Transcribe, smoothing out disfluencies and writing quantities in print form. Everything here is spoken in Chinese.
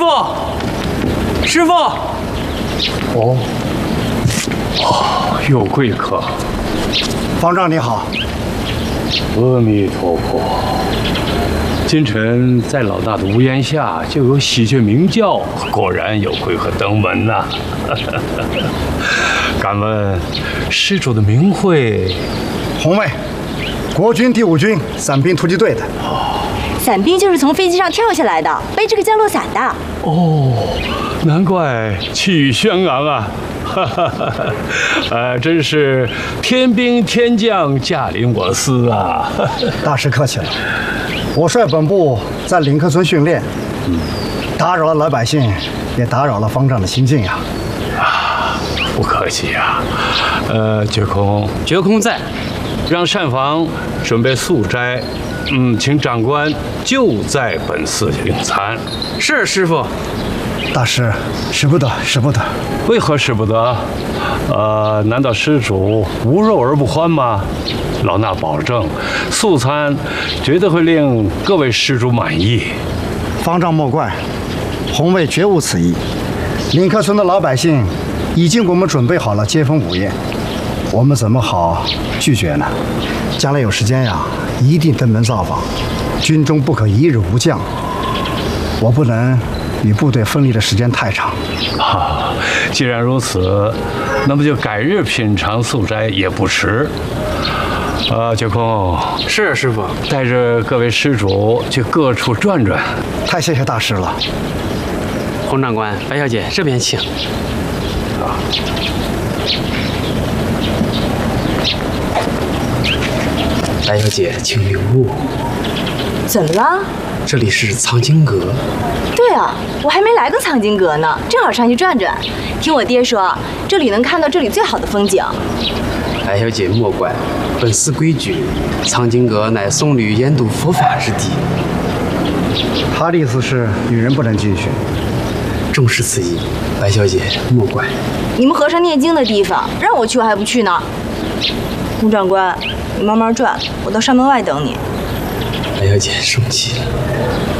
师傅！哦，有贵客。 方丈你好。 阿弥陀佛。今晨在老大的屋檐下就有喜鹊鸣叫，果然有贵客登门呐。敢问施主的名讳？ 红卫，国军第5军伞兵突击队的。 伞兵就是从飞机上跳下来的，背着个降落伞的。 哦，难怪气宇轩昂啊！真是天兵天将驾临我司啊！ 大师客气了，我率本部在领克村训练，打扰了老百姓，也打扰了方丈的心境呀。 不客气呀。觉空在，让膳房准备素斋。请长官就在本寺用餐。 是师傅。 大师，使不得，使不得。 为何使不得？难道施主无肉而不欢吗？老衲保证，素餐绝对会令各位施主满意。 方丈莫怪，红卫绝无此意。领克村的老百姓已经给我们准备好了接风午宴，我们怎么好拒绝呢？将来有时间呀，一定登门造访。军中不可一日无将，我不能与部队分离的时间太长。 既然如此，那么就改日品尝素斋也不迟。觉空。 是师傅。 带着各位施主去各处转转。 太谢谢大师了。 洪长官，白小姐这边请。白小姐，请留步。 怎么了？ 这里是藏经阁。 对啊，我还没来过藏经阁呢，正好上去转转。听我爹说，这里能看到这里最好的风景。 白小姐莫怪，本司规矩，藏经阁乃僧侣研读佛法之地。 他的意思是女人不能进去。 正是此意，白小姐莫怪。 你们和尚念经的地方，让我去我还不去呢。洪长官，你慢慢转，我到山门外等你。 白小姐生气了。